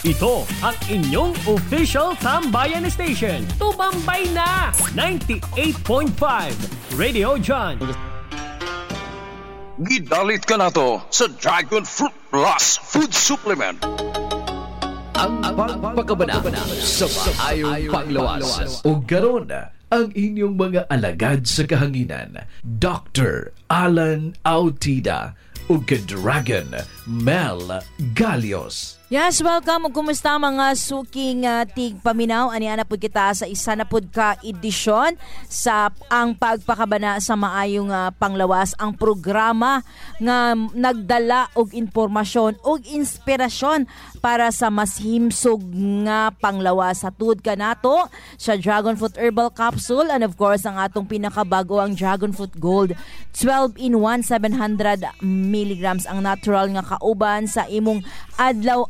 Ito ang inyong official Tambayan Station. Tumambay na! 98.5 Radio John. Gidalit ka na to sa Dragon Fruit Plus Food Supplement. Ang pagpakabana sa maayong panglawas. O garon ang inyong mga alagad sa kahanginan. Dr. Alan Autida o Dragon Mel Galios. Yes, welcome. Kumusta mga suking tigpaminaw? Aniana po kita sa isa na po ka edisyon sa ang pagpakabana sa maayong panglawas. Ang programa nga nagdala og informasyon og inspirasyon para sa mas himsog nga panglawas. Satud ka nato sa Dragon Fruit Herbal Capsule and of course ang atong pinakabago ang Dragon Fruit Gold 12-in-1 700 milligrams ang natural nga kauban sa imong adlaw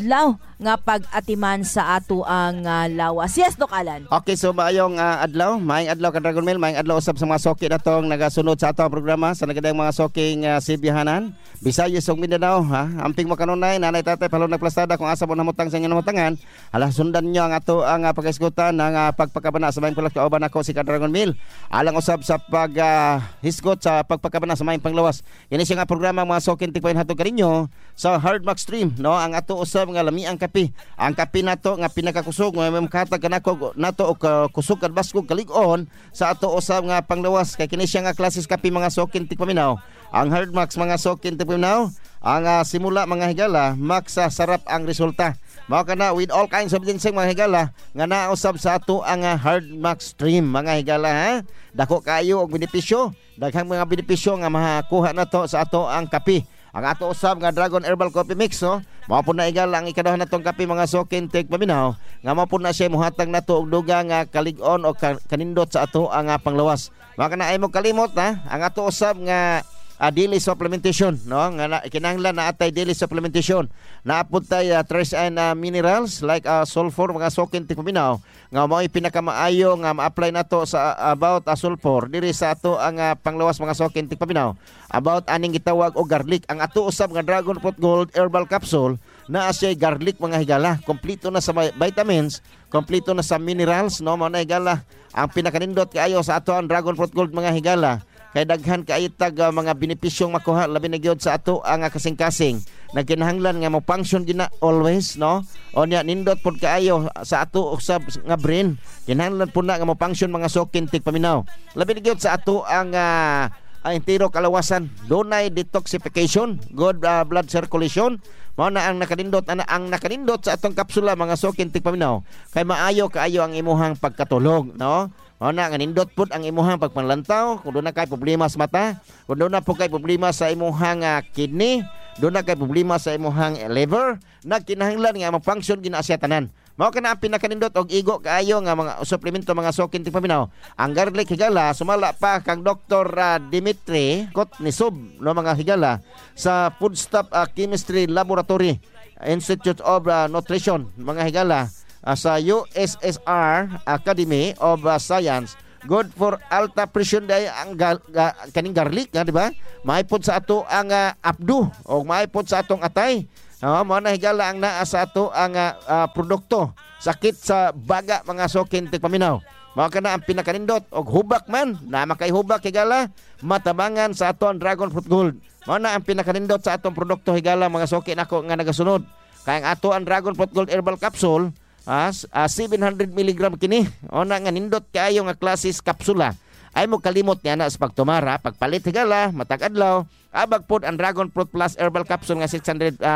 nga pag-atiman sa ato ang lawas. Yes, Dok Alan. Okay, so maayong adlaw. Maayong adlaw ka Dragon Mail. Maayong adlaw usab sa mga soki na itong nagasunod sa ato ang programa sa nagadang mga soking Sibihanan. Visayas ug Mindanao. Amping mo kanunay, nanay tatay, palong nagplastada kung asa mo namutang sa inyong namutangan. Hala, sundan nyo ang ato ang pag-isgutan ng pagpakabana sa maayong panglawas. Kauban ako si Dragon Mail. Alang usab sa pag-hisgot sa pagpakabana sa maayong panglawas. Yan siya nga programa mga soking tikpain hatog kaninyo sa Hard Max Stream. No? Ang ato usab nga lami ang kape. Ang kape nato nga pinakakusog nga may makatag kanako nato og kusog kad baskog kalig-on sa ato usab nga panglawas kay kini siya nga klases kape mga sokin tikpaminaw. Ang Hard Max mga sokin tikpaminaw, ang simula mga higala, max sarap ang resulta. Mao kana with all kinds of ginseng mga higala nga nausab sa ato ang Hard Max Stream mga higala ha. Dako kayo og benepisyo, daghang mga benepisyo nga makuha nato sa ato ang kape. Ang ato usab nga Dragon Herbal Coffee Mix, no? Mao po na igala ang ikadawhan natong kape mga sokin tek paminaw. Nga mao po na siya muhatag nato og duga nga kalig-on o kanindot sa ato ang panglawas. Mao kana ay mo kalimot ha, ang ato usab nga daily supplementation, no? Nga kinahanglan na atay daily supplementation. Naapod tay trace and minerals like sulfur mga sokin tek paminaw. Nga mao ay pinakamaayo nga ma-apply nato sa about sulfur diri sa ato ang panglawas mga sokin tek paminaw. About aning gitawag og garlic. Ang ato usab nga Dragon Fruit Gold Herbal Capsule na siya garlic mga higala. Kompleto na sa vitamins, kompleto na sa minerals, no? Mao na higala ang pinakanindot kaayo sa ato ang Dragon Fruit Gold mga higala. Kay daghan kaitag mga benepisyong makuha labi na gyud sa ato ang kasing-kasing. Nagkinahanglan nga mo function gina always, no? Onya nindot pod kaayo sa ato usab nga brain. Kinahanglan pud na nga mo function mga sokin tik paminaw. Labi na gyud sa ato ang entero kalawasan. Dunay detoxification, good blood circulation. Mao na ang nakanindot sa atong kapsula mga sokin tik paminaw. Kay maayo kaayo ang imuhang pagkatulog, no? Mao na nga nindot pud ang imuhang pagpanlantaw kung doon na kay problema sa mata, kung doon na po kay problema sa imuhang kidney, doon na kay problema sa imuhang liver, nagkinahanglan nga ma-function gina siya tanan. Mao kana ang pinakanindot og igo kaayo nga mga suplemento mga sokin tik paminaw. Ang garlic higala sumala pa kang Dr. Dimitri Kotnisov no mga higala sa Foodstuff Chemistry Laboratory Institute of Nutrition mga higala sa USSR Academy of Science. Good for alta pressure day ang kaning garlic, di ba? Maipod sa ato ang abdo o maipod sa atong atay. Mao na higala ang naa sa ato ang produkto sakit sa baga mga sokin tek paminaw. Mao kana ang pinakanindot og hubak man na makay hubak higala matabangan sa ato ang Dragon Fruit Gold. Mao na ang pinakanindot sa atong produkto higala mga sokin ako nga nagasunod. Kay ang ato ang Dragon Fruit Gold Herbal Capsule 700 mg kini. O na nga nindot kaayo nga klases kapsula. Ay mo kalimot niya na sa pagtumara, pagpalit higala, matag adlaw, abag pod ang Dragon Fruit Plus Herbal Capsule nga 650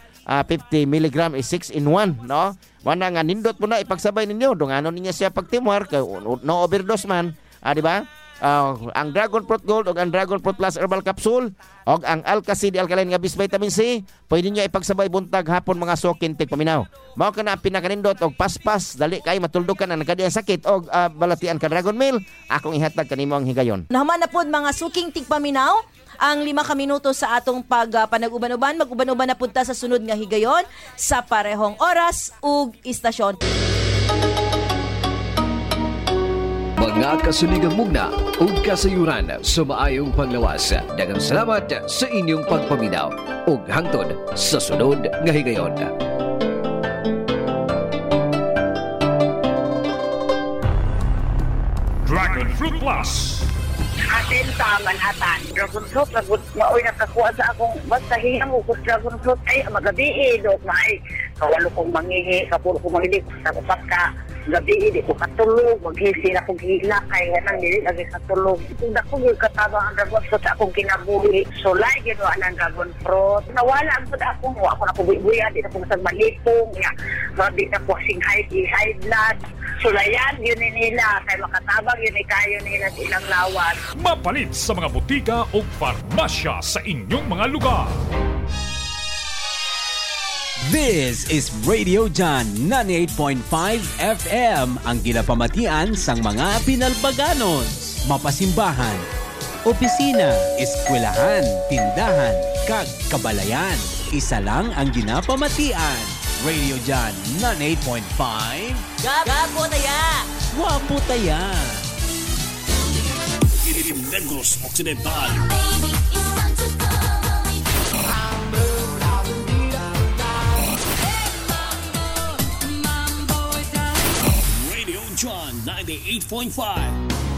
mg is 6-in-1, no? Wana nga nindot mo na ipagsabay ninyo, dunganon niya siya pagtimar, no overdose man, di ba? Ang Dragon Fruit Gold o ang Dragon Fruit Plus Herbal Capsule o ang Alka-C Alkaline nga bis vitamin C pwede nyo ipagsabay buntag hapon mga sokin tek paminaw. Mao ka na ang pinakanindot og paspas dali kay matuldukan ang nagkadiyang sakit o balatian ka Dragon Mail akong ihatag kanimo ang higayon. Naman na pod mga suking tek paminaw ang 5 ka minuto sa atong panag-uban-uban. Mag-uban-uban na punta sa sunod nga higayon sa parehong oras ug istasyon. Mga kasuligang mugna o kasayuran sa maayong panglawas. Daghang salamat sa inyong pagpaminaw ug hangtod sa sunod nga higayon. Fruit Plus. Atin sa Manhattan. Dragon fruit, maoy nakakuha sa akong basta hiyang ko dragon fruit ay magabi do may kawalo kong mangingi, kapuro kong mangingi sa upat ka gabi di ko katulog, maghisi na kong hila kay nang dili lagi katulog. Kung dako yung katabang ang dragon fruit sa akong kinabuhi. So like ginawa ang dragon fruit. Nawala ang sa akong ako na kubuya, di na kong sa malipong, di na ko sing high blood. Sulayan, yun nila. Kaya makatabang yun kayo nila sa ilang lawan. Mapalit sa mga butika o farmasya sa inyong mga lugar. This is Radio John 98.5 FM, ang ginapamatian sang mga pinalbaganos, mapasimbahan, opisina, eskwelahan, tindahan, kag kabalayan. Isa lang ang ginapamatian. Radio John 98.5. Gapo taya! Wapo taya! Negros Occidental. Radio John 98.5.